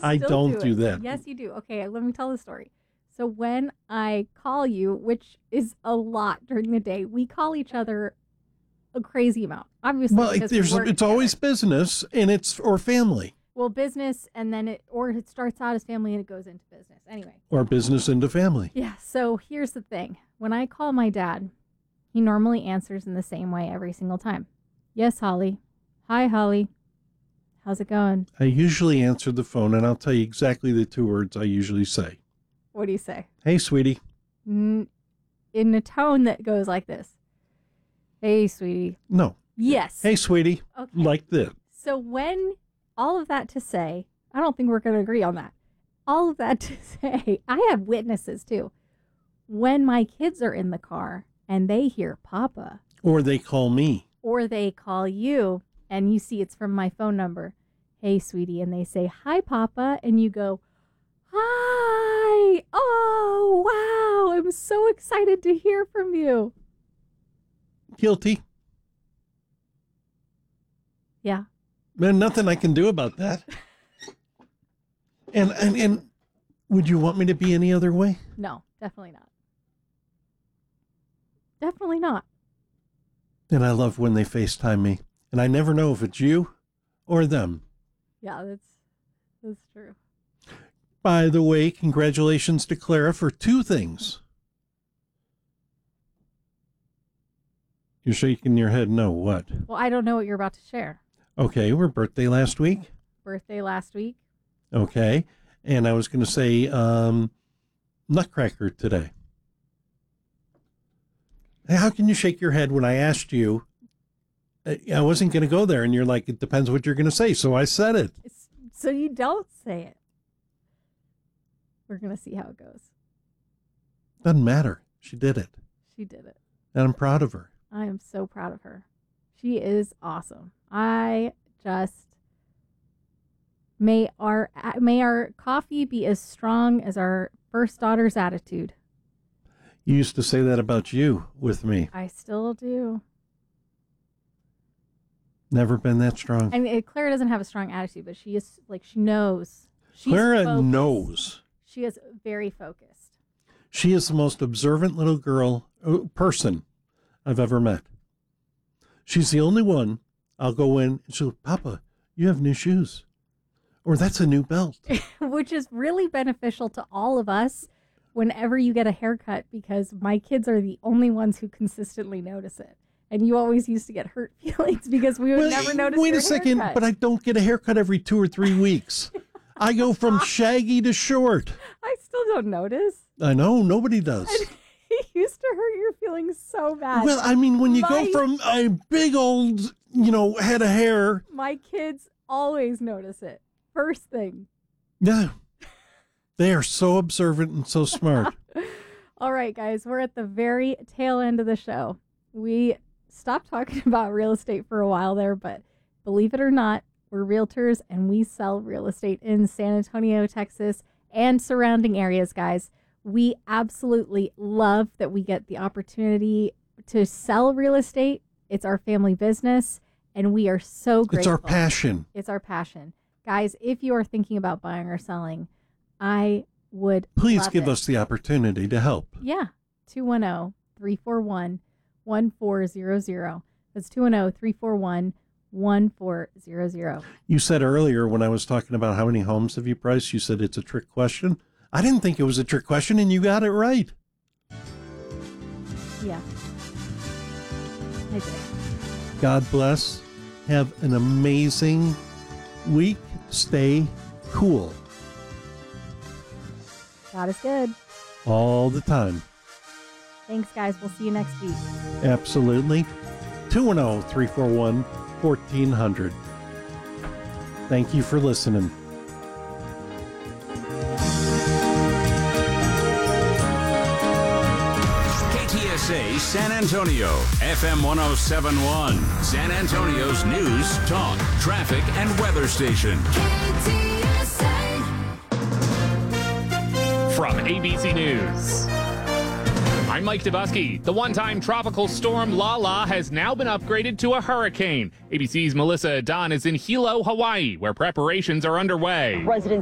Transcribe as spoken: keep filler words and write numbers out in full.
I still don't do, do it. that. Yes, you do. Okay, let me tell the story. So when I call you, which is a lot during the day, we call each other a crazy amount. Obviously, Well, because there's we work it's together. always business, and it's or family. Well, business, and then it, or it starts out as family and it goes into business. Anyway. Or business into family. Yeah, so here's the thing. When I call my dad, he normally answers in the same way every single time. Yes, Holly. Hi, Holly. How's it going? I usually answer the phone, and I'll tell you exactly the two words I usually say. What do you say? Hey, sweetie. N- in a tone that goes like this. Hey, sweetie. No. Yes. Hey, sweetie. Okay. Like this. So when, all of that to say, I don't think we're going to agree on that. All of that to say, I have witnesses too. When my kids are in the car and they hear Papa. Or they call me. Or they call you and you see it's from my phone number. Hey, sweetie. And they say, hi, Papa. And you go, hi. Oh, wow. I'm so excited to hear from you. Guilty. Yeah. There's nothing I can do about that. and, and and would you want me to be any other way? No, definitely not. Definitely not. And I love when they FaceTime me. And I never know if it's you or them. Yeah, that's that's true. By the way, congratulations to Clara for two things. You're shaking your head no, what? Well, I don't know what you're about to share. Okay, her birthday last week. Birthday last week. Okay. And I was going to say um, Nutcracker today. How can you shake your head when I asked you? I wasn't going to go there. And you're like, it depends what you're going to say. So I said it. It's, so you don't say it. We're going to see how it goes. Doesn't matter. She did it. She did it. And I'm proud of her. I am so proud of her. She is awesome. I just may our may our coffee be as strong as our first daughter's attitude. You used to say that about you with me. I still do. Never been that strong. I mean, Clara doesn't have a strong attitude, but she is like she knows. She's Clara focused. knows. She is very focused. She is the most observant little girl uh, person I've ever met. She's the only one. I'll go in and she'll, Papa, you have new shoes. Or that's a new belt. Which is really beneficial to all of us whenever you get a haircut, because my kids are the only ones who consistently notice it. And you always used to get hurt feelings because we would well, never notice Wait your a second, haircut. but I don't get a haircut every two or three weeks. I go from shaggy to short. I still don't notice. I know, nobody does. It used to hurt your feelings so bad. Well, I mean, when you My- go from a big old, you know, head of hair. My kids always notice it. First thing. Yeah. They are so observant and so smart. All right, guys, we're at the very tail end of the show. We stopped talking about real estate for a while there, but believe it or not, we're realtors and we sell real estate in San Antonio, Texas, and surrounding areas, guys. We absolutely love that we get the opportunity to sell real estate. It's our family business, and we are so grateful. It's our passion. It's our passion. Guys, if you are thinking about buying or selling, I would Please love give it. us the opportunity to help. Yeah. two one zero, three four one, one four zero zero. That's two one zero, three four one, one four zero zero. You said earlier when I was talking about how many homes have you priced, you said it's a trick question. I didn't think it was a trick question, and you got it right. Yeah. I did. God bless. Have an amazing week. Stay cool. God is good. All the time. Thanks, guys. We'll see you next week. Absolutely. two one zero, three four one, one four zero zero. Thank you for listening. K T S A San Antonio, F M one oh seven point one, San Antonio's news, talk, traffic, and weather station. From A B C News, I'm Mike Dabusky. The one-time tropical storm Lala has now been upgraded to a hurricane. A B C's Melissa Dunn is in Hilo, Hawaii, where preparations are underway. Residents